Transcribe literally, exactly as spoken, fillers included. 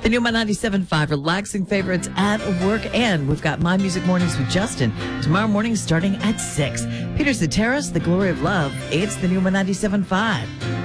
The new My ninety-seven point five relaxing favorites at work. And we've got My Music Mornings with Justin tomorrow morning starting at six. Peter Cetera's The Glory of Love. It's the new My ninety-seven point five.